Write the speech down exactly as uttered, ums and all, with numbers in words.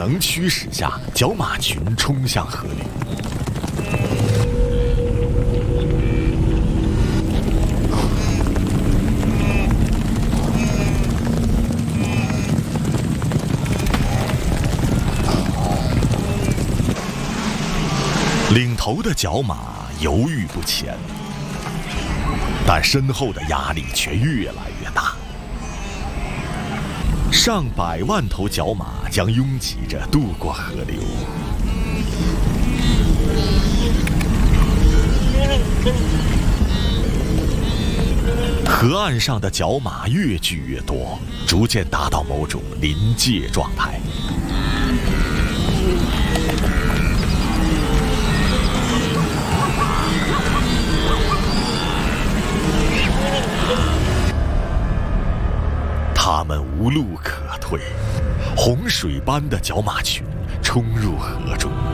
能驱使下，角马群冲向河流。领头的角马犹豫不前，但身后的压力却越来越大。上百万头角马将拥挤着渡过河流。河岸上的角马越聚越多，逐渐达到某种临界状态。他们无路可退，洪水般的角马群冲入河中。